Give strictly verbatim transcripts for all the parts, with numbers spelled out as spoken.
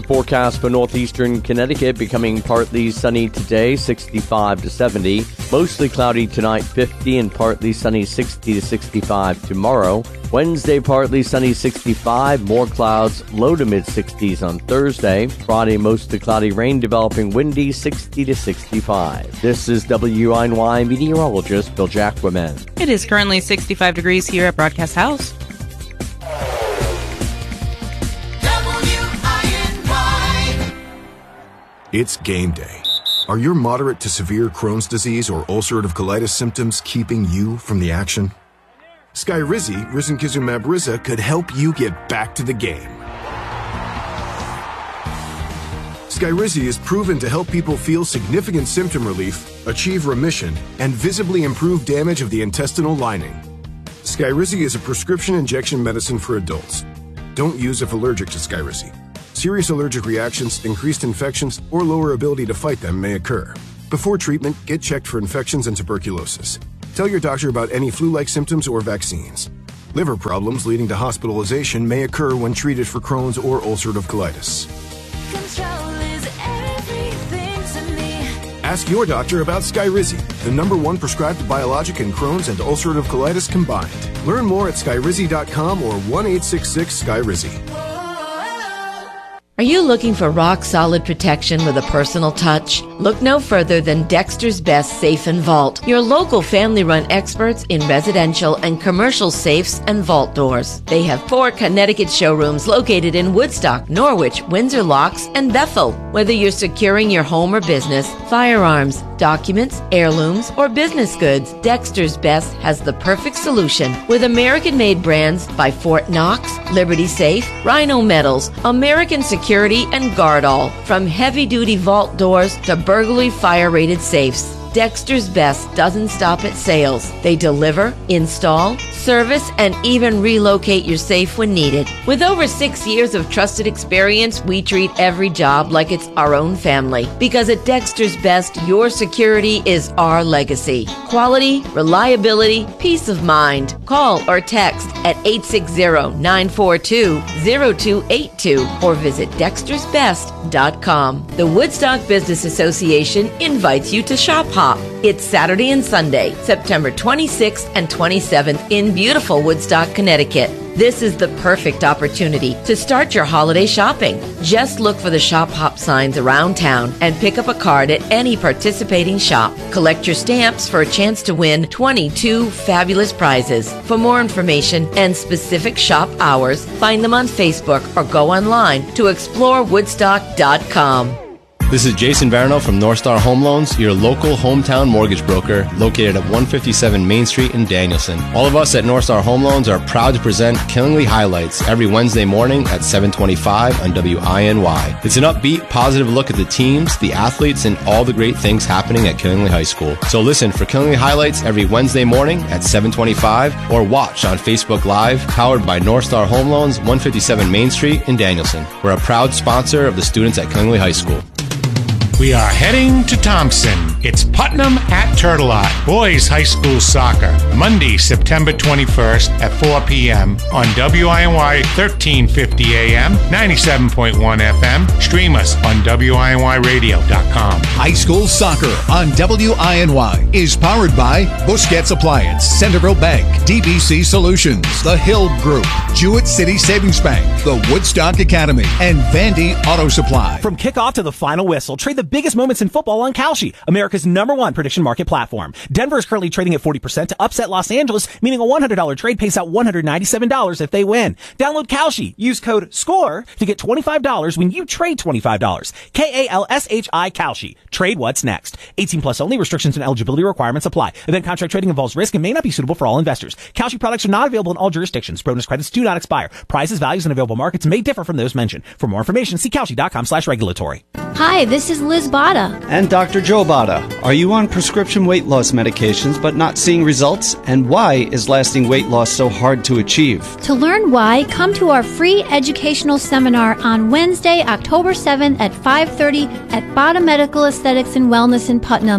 Forecast for northeastern Connecticut, becoming partly sunny today, sixty-five to seventy. Mostly cloudy tonight, fifty, and partly sunny, sixty to sixty-five tomorrow. Wednesday, partly sunny, sixty-five. More clouds, low to mid-sixties on Thursday. Friday, mostly cloudy, rain developing, windy, sixty to sixty-five. This is W I N Y meteorologist Bill Jacquemin. It is currently sixty-five degrees here at Broadcast House. It's game day. Are your moderate to severe Crohn's disease or ulcerative colitis symptoms keeping you from the action? Skyrizi, risankizumab Riza, could help you get back to the game. Skyrizi is proven to help people feel significant symptom relief, achieve remission, and visibly improve damage of the intestinal lining. Skyrizi is a prescription injection medicine for adults. Don't use if allergic to Skyrizi. Serious allergic reactions, increased infections, or lower ability to fight them may occur. Before treatment, get checked for infections and tuberculosis. Tell your doctor about any flu-like symptoms or vaccines. Liver problems leading to hospitalization may occur when treated for Crohn's or ulcerative colitis. Control is everything to me. Ask your doctor about Skyrizi, the number one prescribed biologic in Crohn's and ulcerative colitis combined. Learn more at skyrizi dot com or one eight six six Skyrizi. Are you looking for rock-solid protection with a personal touch? Look no further than Dexter's Best Safe and Vault, your local family-run experts in residential and commercial safes and vault doors. They have four Connecticut showrooms located in Woodstock, Norwich, Windsor Locks, and Bethel. Whether you're securing your home or business, firearms, documents, heirlooms, or business goods, Dexter's Best has the perfect solution. With American-made brands by Fort Knox, Liberty Safe, Rhino Metals, American Security, Security, and Guardall. From heavy-duty vault doors to burglary fire-rated safes, Dexter's Best doesn't stop at sales. They deliver, install, service, and even relocate your safe when needed. With over six years of trusted experience, we treat every job like it's our own family. Because at Dexter's Best, your security is our legacy. Quality, reliability, peace of mind. Call or text at eight six zero, nine four two, zero two eight two or visit dexters best dot com. The Woodstock Business Association invites you to shop hop. It's Saturday and Sunday, September twenty-sixth and twenty-seventh in beautiful Woodstock, Connecticut. This is the perfect opportunity to start your holiday shopping. Just look for the Shop Hop signs around town and pick up a card at any participating shop. Collect your stamps for a chance to win twenty-two fabulous prizes. For more information and specific shop hours, find them on Facebook or go online to explore woodstock dot com. This is Jason Varno from North Star Home Loans, your local hometown mortgage broker located at one fifty-seven Main Street in Danielson. All of us at North Star Home Loans are proud to present Killingly Highlights every Wednesday morning at seven twenty-five on W I N Y. It's an upbeat, positive look at the teams, the athletes, and all the great things happening at Killingly High School. So listen for Killingly Highlights every Wednesday morning at seven twenty-five or watch on Facebook Live, powered by North Star Home Loans, one fifty-seven Main Street in Danielson. We're a proud sponsor of the students at Killingly High School. We are heading to Thompson. It's Putnam at Turtle Lot. Boys High School Soccer. Monday, September twenty-first at four p.m. on W I N Y thirteen fifty A M, ninety-seven point one F M. Stream us on W I N Y radio dot com. High School Soccer on W I N Y is powered by Busquets Appliance, Centerville Bank, D B C Solutions, The Hill Group, Jewett City Savings Bank, the Woodstock Academy, and Vandy Auto Supply. From kickoff to the final whistle, trade the biggest moments in football on Kalshi, America's number one prediction market platform. Denver is currently trading at forty percent to upset Los Angeles, meaning a one hundred dollars trade pays out one hundred ninety-seven dollars if they win. Download Kalshi. Use code SCORE to get twenty-five dollars when you trade twenty-five dollars. K A L S H I Kalshi. Trade what's next. eighteen plus only. Restrictions and eligibility requirements apply. Event contract trading involves risk and may not be suitable for all investors. Kalshi products are not available in all jurisdictions. Bonus credits do not expire. Prices, values, and available markets may differ from those mentioned. For more information, see Kalshi dot com slash regulatory. Hi, this is Liz Bada. And Doctor Joe Bada. Are you on prescription weight loss medications but not seeing results? And why is lasting weight loss so hard to achieve? To learn why, come to our free educational seminar on Wednesday, October seventh at five thirty at Bada Medical Aesthetics and Wellness in Putnam.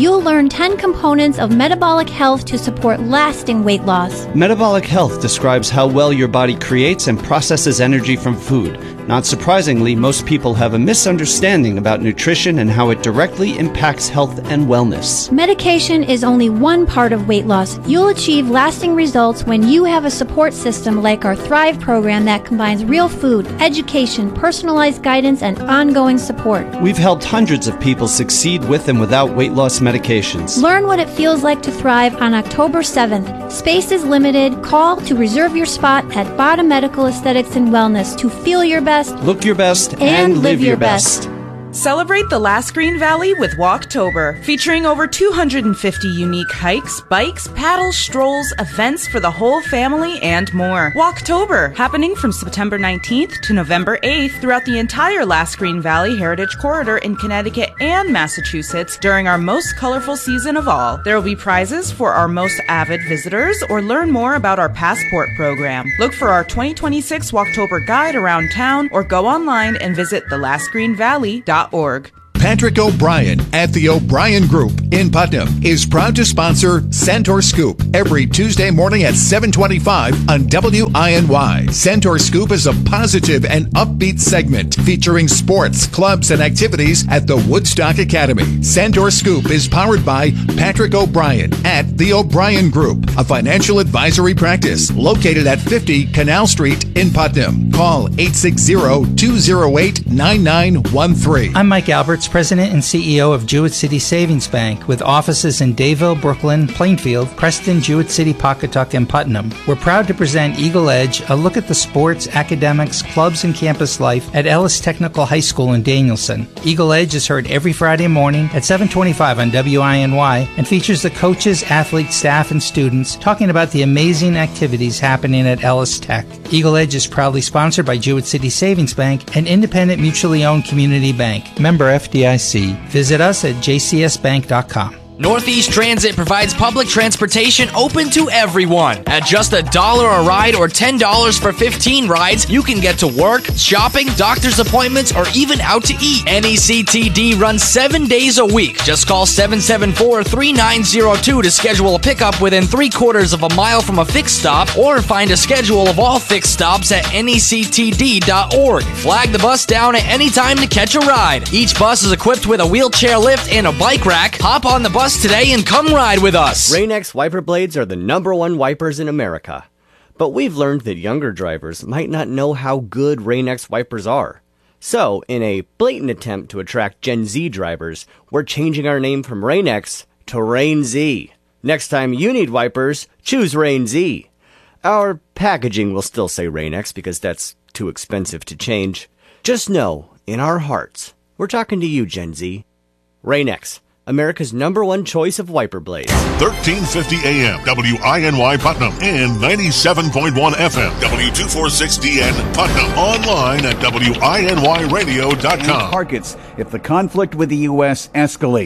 You'll learn ten components of metabolic health to support lasting weight loss. Metabolic health describes how well your body creates and processes energy from food. Not surprisingly, most people have a misunderstanding about nutrition and how it directly impacts health and wellness. Medication is only one part of weight loss. You'll achieve lasting results when you have a support system like our Thrive program that combines real food, education, personalized guidance, and ongoing support. We've helped hundreds of people succeed with and without weight loss medications. Learn what it feels like to thrive on October seventh. Space is limited. Call to reserve your spot at Bottom Medical Aesthetics and Wellness to feel your best, look your best, and, and live, live your your best. best. Celebrate the Last Green Valley with Walktober, featuring over two hundred fifty unique hikes, bikes, paddles, strolls, events for the whole family, and more. Walktober, happening from September nineteenth to November eighth throughout the entire Last Green Valley Heritage Corridor in Connecticut and Massachusetts during our most colorful season of all. There will be prizes for our most avid visitors, or learn more about our Passport program. Look for our twenty twenty-six Walktober guide around town, or go online and visit the last green valley dot org. Patrick O'Brien at the O'Brien Group in Putnam is proud to sponsor Centaur Scoop every Tuesday morning at seven twenty-five on W I N Y. Centaur Scoop is a positive and upbeat segment featuring sports, clubs, and activities at the Woodstock Academy. Centaur Scoop is powered by Patrick O'Brien at the O'Brien Group, a financial advisory practice located at fifty Canal Street in Putnam. Call eight six zero, two zero eight, nine nine one three. I'm Mike Alberts, President and C E O of Jewett City Savings Bank, with offices in Dayville, Brooklyn, Plainfield, Preston, Jewett City, Pawcatuck, and Putnam. We're proud to present Eagle Edge, a look at the sports, academics, clubs, and campus life at Ellis Technical High School in Danielson. Eagle Edge is heard every Friday morning at seven twenty-five on W I N Y and features the coaches, athletes, staff, and students talking about the amazing activities happening at Ellis Tech. Eagle Edge is proudly sponsored by Jewett City Savings Bank, an independent, mutually owned community bank. Member F D I C. Visit us at j c s bank dot com. Northeast Transit provides public transportation open to everyone. At just a dollar a ride or ten dollars for fifteen rides, you can get to work, shopping, doctor's appointments, or even out to eat. N E C T D runs seven days a week. Just call seven seven four, three nine zero two to schedule a pickup within three quarters of a mile from a fixed stop, or find a schedule of all fixed stops at N E C T D dot org. Flag the bus down at any time to catch a ride. Each bus is equipped with a wheelchair lift and a bike rack. Hop on the bus today and come ride with us. Rain-X wiper blades are the number one wipers in America. But we've learned that younger drivers might not know how good Rain-X wipers are. So, in a blatant attempt to attract Gen Z drivers, we're changing our name from Rain-X to Rain-Z. Next time you need wipers, choose Rain-Z. Our packaging will still say Rain-X because that's too expensive to change. Just know, in our hearts, we're talking to you, Gen Z. Rain-X, America's number one choice of wiper blades. thirteen fifty A M, W I N Y Putnam, and ninety-seven point one F M, W two forty-six D N Putnam. Online at W I N Y radio dot com. Targets if the conflict with the U S escalates.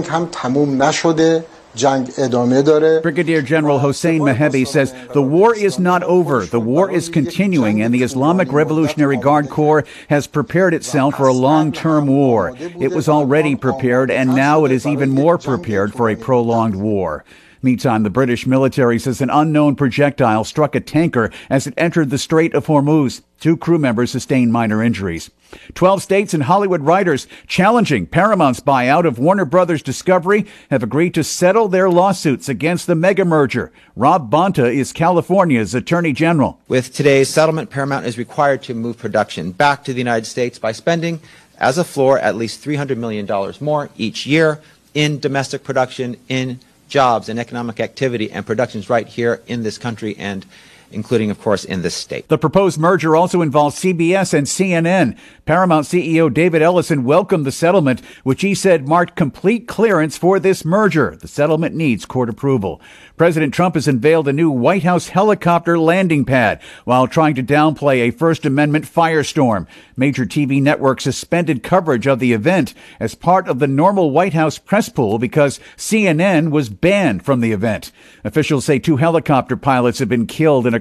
Brigadier General Hossein Mehebi says the war is not over. The war is continuing, and the Islamic Revolutionary Guard Corps has prepared itself for a long-term war. It was already prepared, and now it is even more prepared for a prolonged war. Meantime, the British military says an unknown projectile struck a tanker as it entered the Strait of Hormuz. Two crew members sustained minor injuries. Twelve states and Hollywood writers challenging Paramount's buyout of Warner Brothers Discovery have agreed to settle their lawsuits against the mega merger. Rob Bonta is California's Attorney General. With today's settlement, Paramount is required to move production back to the United States by spending, as a floor, at least three hundred million dollars more each year in domestic production, in jobs and economic activity and productions right here in this country, and including, of course, in this state. The proposed merger also involves C B S and C N N. Paramount C E O David Ellison welcomed the settlement, which he said marked complete clearance for this merger. The settlement needs court approval. President Trump has unveiled a new White House helicopter landing pad while trying to downplay a First Amendment firestorm. Major T V networks suspended coverage of the event as part of the normal White House press pool because C N N was banned from the event. Officials say two helicopter pilots have been killed in a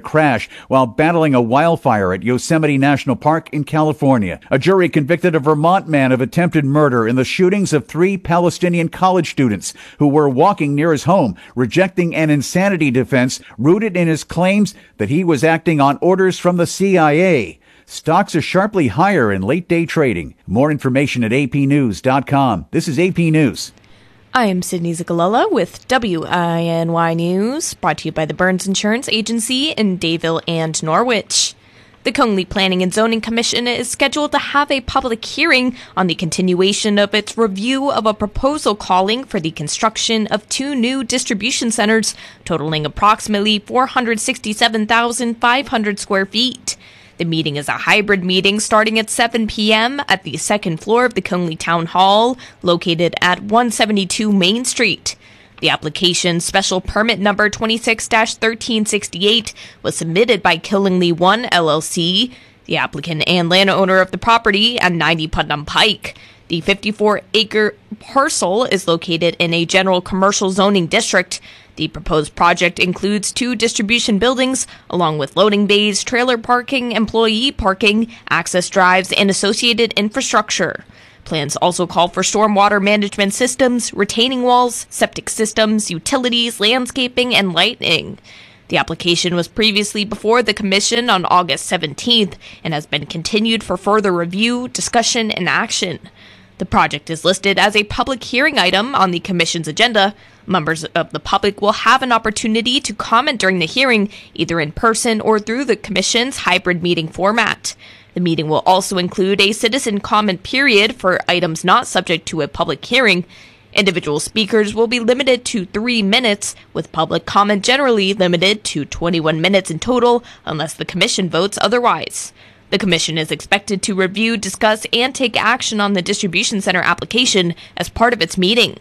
crash while battling a wildfire at Yosemite National Park in California. A jury convicted a Vermont man of attempted murder in the shootings of three Palestinian college students who were walking near his home, rejecting an insanity defense rooted in his claims that he was acting on orders from the C I A. Stocks are sharply higher in late-day trading. More information at A P news dot com. This is A P News. I am Sydney Zigalella with W I N Y News, brought to you by the Burns Insurance Agency in Dayville and Norwich. The Coney Planning and Zoning Commission is scheduled to have a public hearing on the continuation of its review of a proposal calling for the construction of two new distribution centers totaling approximately four hundred sixty-seven thousand five hundred square feet. The meeting is a hybrid meeting starting at seven p.m. at the second floor of the Coney Town Hall, located at one seventy-two Main Street. The application, special permit number twenty-six dash thirteen sixty-eight, was submitted by Killingly One L L C, the applicant and landowner of the property at ninety Putnam Pike. The fifty-four acre parcel is located in a general commercial zoning district. The proposed project includes two distribution buildings, along with loading bays, trailer parking, employee parking, access drives, and associated infrastructure. Plans also call for stormwater management systems, retaining walls, septic systems, utilities, landscaping, and lighting. The application was previously before the Commission on August seventeenth and has been continued for further review, discussion, and action. The project is listed as a public hearing item on the Commission's agenda. Members of the public will have an opportunity to comment during the hearing, either in person or through the Commission's hybrid meeting format. The meeting will also include a citizen comment period for items not subject to a public hearing. Individual speakers will be limited to three minutes, with public comment generally limited to twenty-one minutes in total, unless the Commission votes otherwise. The Commission is expected to review, discuss, and take action on the distribution center application as part of its meeting.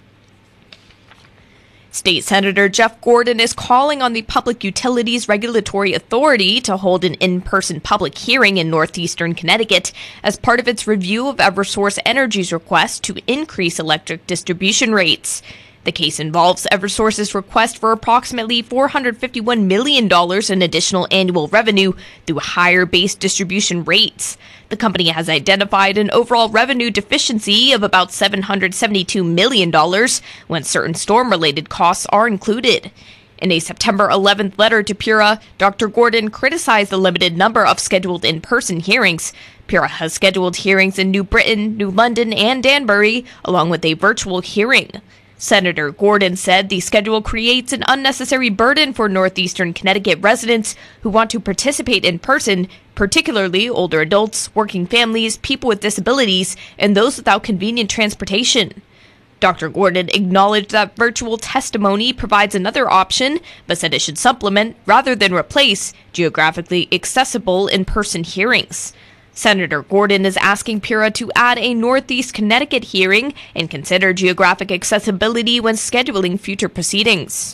State Senator Jeff Gordon is calling on the Public Utilities Regulatory Authority to hold an in-person public hearing in northeastern Connecticut as part of its review of Eversource Energy's request to increase electric distribution rates. The case involves Eversource's request for approximately four hundred fifty-one million dollars in additional annual revenue through higher base distribution rates. The company has identified an overall revenue deficiency of about seven hundred seventy-two million dollars when certain storm-related costs are included. In a September eleventh letter to PURA, Doctor Gordon criticized the limited number of scheduled in-person hearings. PURA has scheduled hearings in New Britain, New London, and Danbury, along with a virtual hearing. Senator Gordon said the schedule creates an unnecessary burden for northeastern Connecticut residents who want to participate in person, particularly older adults, working families, people with disabilities, and those without convenient transportation. Doctor Gordon acknowledged that virtual testimony provides another option, but said it should supplement, rather than replace, geographically accessible in-person hearings. Senator Gordon is asking PURA to add a Northeast Connecticut hearing and consider geographic accessibility when scheduling future proceedings.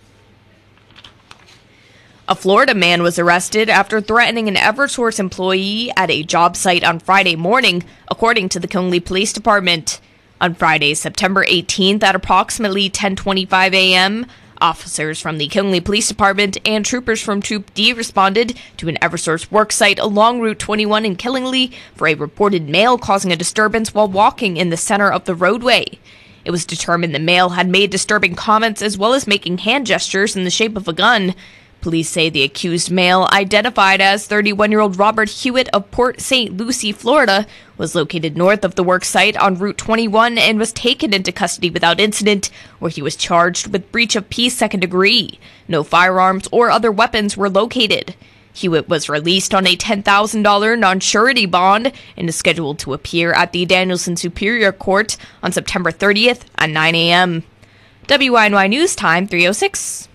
A Florida man was arrested after threatening an Eversource employee at a job site on Friday morning, according to the Coney Police Department. On Friday, September eighteenth at approximately ten twenty-five a.m., officers from the Coney Police Department and troopers from Troop D responded to an Eversource worksite along Route twenty-one in Killingly for a reported male causing a disturbance while walking in the center of the roadway. It was determined the male had made disturbing comments as well as making hand gestures in the shape of a gun. Police say the accused male, identified as thirty-one-year-old Robert Hewitt of Port Saint Lucie, Florida, was located north of the work site on Route twenty-one and was taken into custody without incident, where he was charged with breach of peace second degree. No firearms or other weapons were located. Hewitt was released on a ten thousand dollars non-surety bond and is scheduled to appear at the Danielson Superior Court on September thirtieth at nine a.m. W I N Y News Time three oh six.